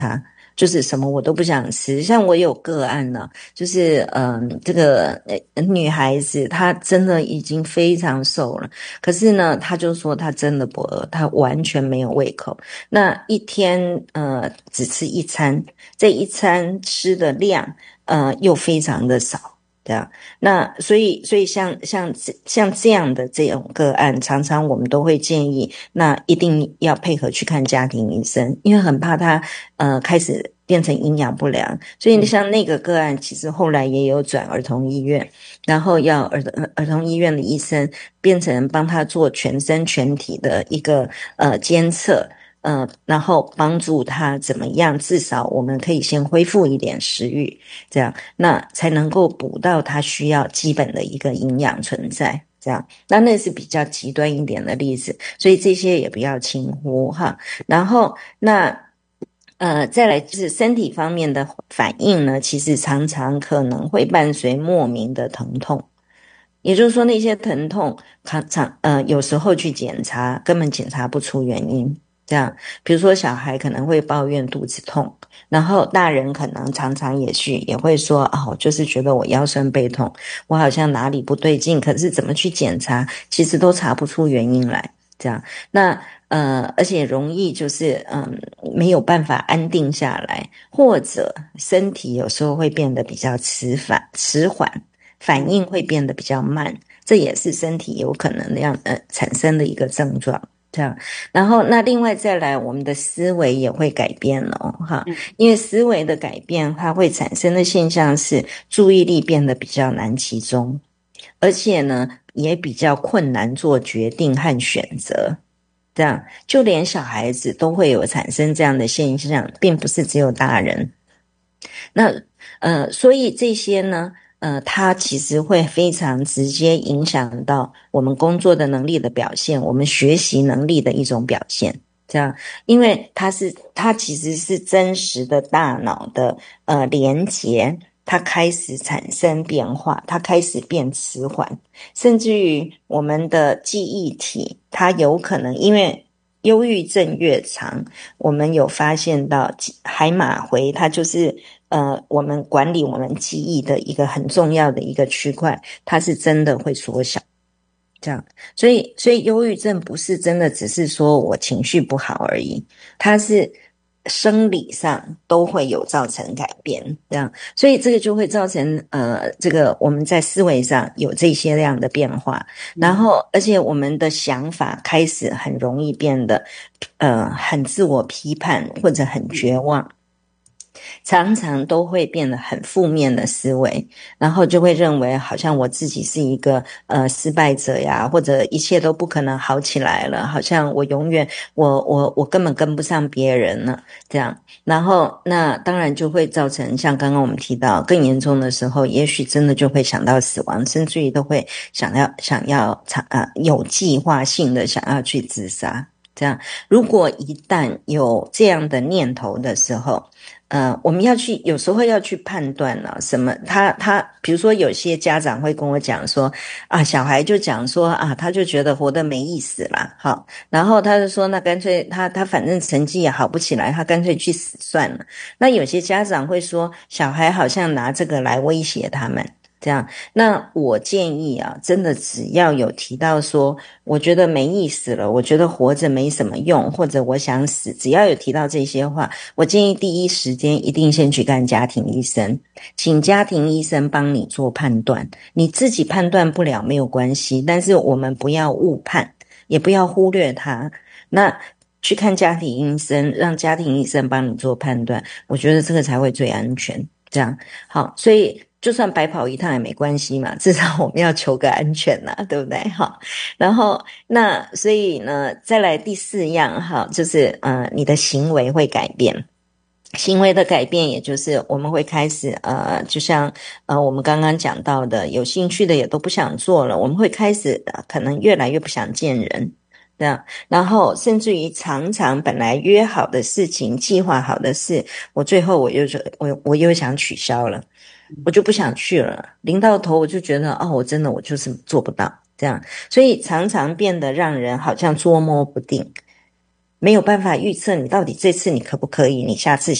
就是什么我都不想吃。像我有个案呢，就是这个女孩子她真的已经非常瘦了，可是呢她就说她真的不饿，她完全没有胃口。那一天只吃一餐，这一餐吃的量又非常的少。这样，那所以像这样的这种个案，常常我们都会建议，那一定要配合去看家庭医生，因为很怕他开始变成营养不良。所以像那个个案，其实后来也有转儿童医院，然后要儿童医院的医生变成帮他做全身全体的一个监测。然后帮助他怎么样？至少我们可以先恢复一点食欲，这样那才能够补到他需要基本的一个营养存在。这样，那是比较极端一点的例子，所以这些也不要轻忽哈。然后再来就是身体方面的反应呢，其实常常可能会伴随莫名的疼痛。也就是说，那些疼痛有时候去检查根本检查不出原因。这样，比如说小孩可能会抱怨肚子痛，然后大人可能常常也会说就是觉得我腰酸背痛，我好像哪里不对劲，可是怎么去检查，其实都查不出原因来。这样，而且容易就是没有办法安定下来，或者身体有时候会变得比较迟缓。反应会变得比较慢，这也是身体有可能产生的一个症状。这样，然后那另外再来，我们的思维也会改变了哈，因为思维的改变，它会产生的现象是注意力变得比较难集中，而且呢，也比较困难做决定和选择。这样，就连小孩子都会有产生这样的现象，并不是只有大人。那所以这些呢，它其实会非常直接影响到我们工作的能力的表现，我们学习能力的一种表现。这样，因为它其实是真实的大脑的连结，它开始产生变化，它开始变迟缓，甚至于我们的记忆体，它有可能因为忧郁症越长，我们有发现到海马回，它就是我们管理我们记忆的一个很重要的一个区块，它是真的会缩小。这样，所以忧郁症不是真的只是说我情绪不好而已，它是生理上都会有造成改变。这样，所以这个就会造成这个我们在思维上有这些样的变化，然后而且我们的想法开始很容易变得很自我批判或者很绝望。常常都会变得很负面的思维，然后就会认为好像我自己是一个失败者呀，或者一切都不可能好起来了，好像我永远我根本跟不上别人了，这样。然后那当然就会造成像刚刚我们提到更严重的时候，也许真的就会想到死亡，甚至于都会想要有计划性的想要去自杀。这样，如果一旦有这样的念头的时候，我们有时候要去判断了什么，比如说有些家长会跟我讲说，小孩就讲说他就觉得活得没意思啦，好，然后他就说那干脆他反正成绩也好不起来，他干脆去死算了。那有些家长会说，小孩好像拿这个来威胁他们。这样，那我建议真的只要有提到说，我觉得没意思了，我觉得活着没什么用，或者我想死，只要有提到这些话，我建议第一时间一定先去看家庭医生，请家庭医生帮你做判断。你自己判断不了没有关系，但是我们不要误判，也不要忽略它。那去看家庭医生，让家庭医生帮你做判断，我觉得这个才会最安全。这样好，所以就算白跑一趟也没关系嘛，至少我们要求个安全啦，对不对？好，然后所以呢，再来第四样哈，就是你的行为会改变。行为的改变，也就是我们会开始就像我们刚刚讲到的，有兴趣的也都不想做了，我们会开始可能越来越不想见人。这样，然后甚至于常常本来约好的事情、计划好的事，我最后我又想取消了，我就不想去了。临到头我就觉得我就是做不到这样，所以常常变得让人好像捉摸不定，没有办法预测你到底这次你可不可以，你下次